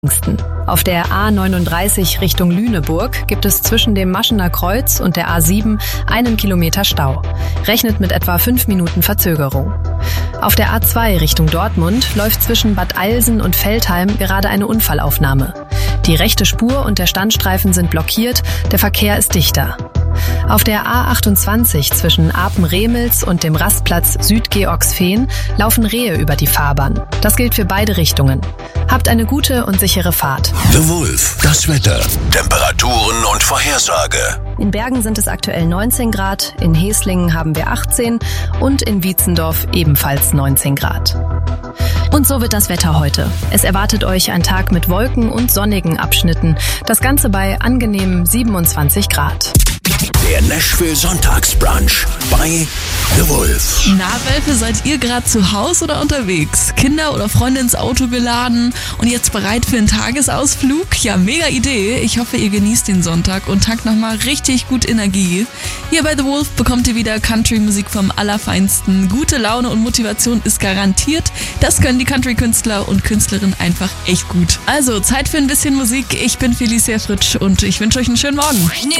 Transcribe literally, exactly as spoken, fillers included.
Auf der A neununddreißig Richtung Lüneburg gibt es zwischen dem Maschener Kreuz und der A sieben einen Kilometer Stau. Rechnet mit etwa fünf Minuten Verzögerung. Auf der A zwei Richtung Dortmund läuft zwischen Bad Eilsen und Veltheim gerade eine Unfallaufnahme. Die rechte Spur und der Standstreifen sind blockiert, der Verkehr ist dichter. Auf der A achtundzwanzig zwischen Apen-Remels und dem Rastplatz Südgeorgsfehn laufen Rehe über die Fahrbahn. Das gilt für beide Richtungen. Habt eine gute und sichere Fahrt. The Wolf, das Wetter, Temperaturen und Vorhersage. In Bergen sind es aktuell neunzehn Grad, in Heslingen haben wir achtzehn und in Wietzendorf ebenfalls neunzehn Grad. Und so wird das Wetter heute. Es erwartet euch ein Tag mit Wolken und sonnigen Abschnitten. Das Ganze bei angenehmen siebenundzwanzig Grad. Der Nashville Sonntagsbrunch bei The Wolf. Na, Wölfe, seid ihr gerade zu Hause oder unterwegs? Kinder oder Freunde ins Auto geladen und jetzt bereit für einen Tagesausflug? Ja, mega Idee. Ich hoffe, ihr genießt den Sonntag und tankt nochmal richtig gut Energie. Hier bei The Wolf bekommt ihr wieder Country-Musik vom Allerfeinsten. Gute Laune und Motivation ist garantiert. Das können die Country-Künstler und Künstlerinnen einfach echt gut. Also, Zeit für ein bisschen Musik. Ich bin Felicia Fritsch und ich wünsche euch einen schönen Morgen.